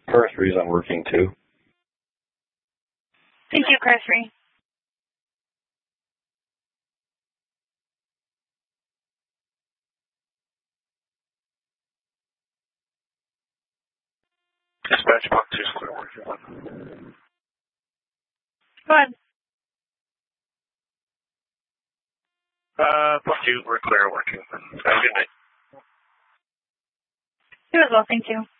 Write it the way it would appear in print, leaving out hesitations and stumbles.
Car 3's on working too. Thank you, Car 3. Dispatch box 2's clear working. Go ahead. Box 2, we're clear working. Have a good night. You as well, thank you.